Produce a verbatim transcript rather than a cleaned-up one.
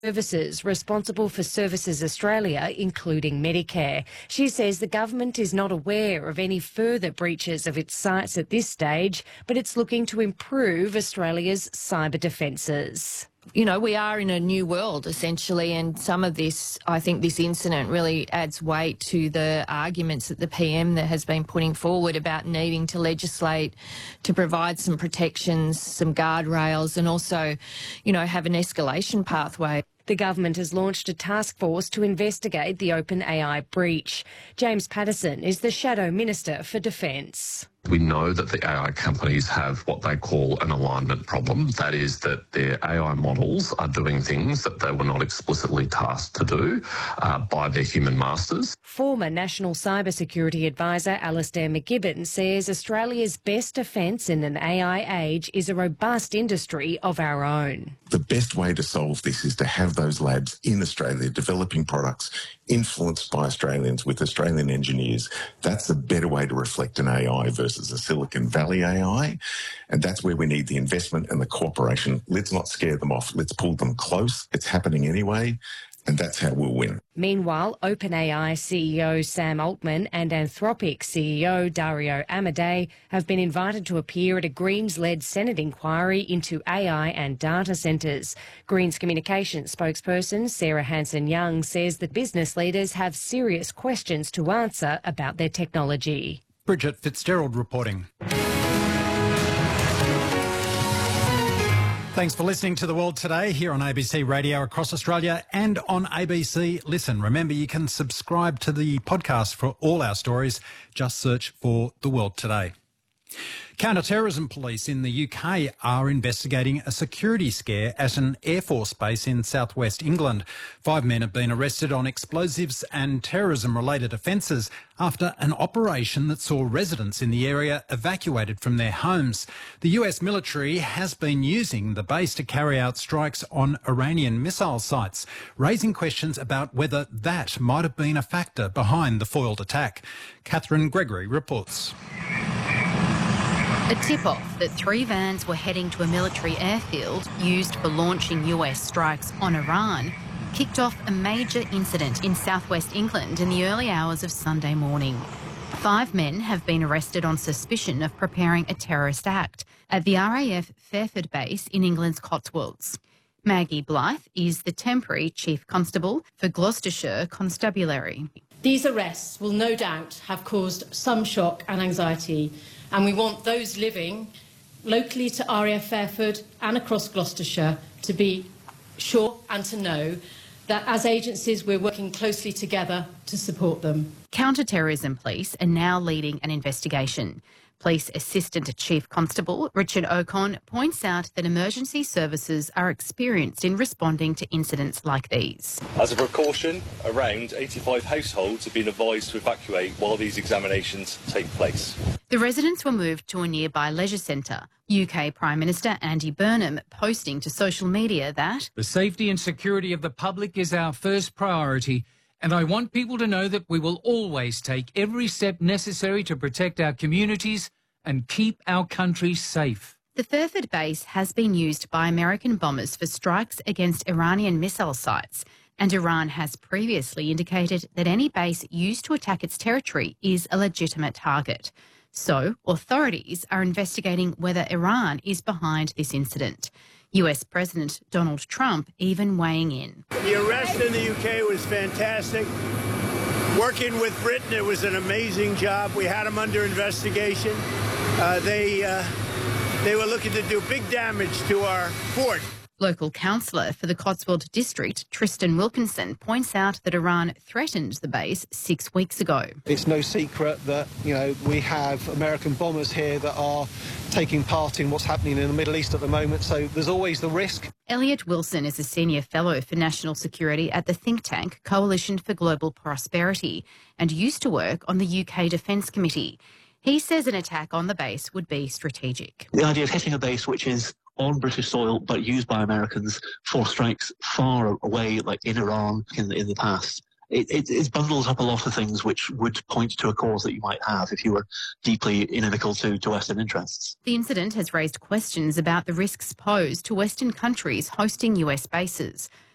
Services responsible for Services Australia, including Medicare. She says the government is not aware of any further breaches of its sites at this stage, but it's looking to improve Australia's cyber defences. You know, we are in a new world, essentially, and some of this, I think this incident really adds weight to the arguments that the P M that has been putting forward about needing to legislate to provide some protections, some guardrails, and also, you know, have an escalation pathway. The government has launched a task force to investigate the OpenAI breach. James Patterson is the Shadow Minister for Defence. We know that the A I companies have what they call an alignment problem. That is that their A I models are doing things that they were not explicitly tasked to do uh, by their human masters. Former National Cybersecurity Advisor Alastair McGibbon says Australia's best defence in an A I age is a robust industry of our own. The best way to solve this is to have those labs in Australia developing products influenced by Australians with Australian engineers. That's a better way to reflect an A I versus a Silicon Valley A I. And that's where we need the investment and the cooperation. Let's not scare them off. Let's pull them close. It's happening anyway. And that's how we'll win. Meanwhile, OpenAI C E O Sam Altman and Anthropic C E O Dario Amodei have been invited to appear at a Greens-led Senate inquiry into A I and data centres. Greens communications spokesperson Sarah Hanson-Young says that business leaders have serious questions to answer about their technology. Bridget Fitzgerald reporting. Thanks for listening to The World Today here on A B C Radio across Australia and on A B C Listen. Remember, you can subscribe to the podcast for all our stories. Just search for The World Today. Counter-terrorism police in the U K are investigating a security scare at an Air Force base in southwest England. Five men have been arrested on explosives and terrorism-related offences after an operation that saw residents in the area evacuated from their homes. The U S military has been using the base to carry out strikes on Iranian missile sites, raising questions about whether that might have been a factor behind the foiled attack. Catherine Gregory reports. A tip-off that three vans were heading to a military airfield used for launching U S strikes on Iran kicked off a major incident in southwest England in the early hours of Sunday morning. Five men have been arrested on suspicion of preparing a terrorist act at the R A F Fairford base in England's Cotswolds. Maggie Blythe is the temporary Chief Constable for Gloucestershire Constabulary. These arrests will no doubt have caused some shock and anxiety, and we want those living locally to R A F Fairford and across Gloucestershire to be sure and to know that as agencies we're working closely together to support them. Counter-terrorism police are now leading an investigation. Police Assistant Chief Constable Richard Ocon points out that emergency services are experienced in responding to incidents like these. As a precaution, around eighty-five households have been advised to evacuate while these examinations take place. The residents were moved to a nearby leisure centre. U K Prime Minister Andy Burnham posting to social media that the safety and security of the public is our first priority, and I want people to know that we will always take every step necessary to protect our communities and keep our country safe. The Fairford base has been used by American bombers for strikes against Iranian missile sites, and Iran has previously indicated that any base used to attack its territory is a legitimate target. So, authorities are investigating whether Iran is behind this incident. U S President Donald Trump even weighing in. The arrest in the U K was fantastic. Working with Britain, it was an amazing job. We had them under investigation. Uh, they, uh, they were looking to do big damage to our fort. Local councillor for the Cotswold district, Tristan Wilkinson, points out that Iran threatened the base six weeks ago. It's no secret that, you know, we have American bombers here that are taking part in what's happening in the Middle East at the moment, so there's always the risk. Elliot Wilson is a senior fellow for national security at the think tank Coalition for Global Prosperity and used to work on the U K Defence Committee. He says an attack on the base would be strategic. The idea of hitting a base which is on British soil but used by Americans for strikes far away, like in Iran in the, in the past, it, it, it bundles up a lot of things which would point to a cause that you might have if you were deeply inimical to, to Western interests. The incident has raised questions about the risks posed to Western countries hosting U S bases.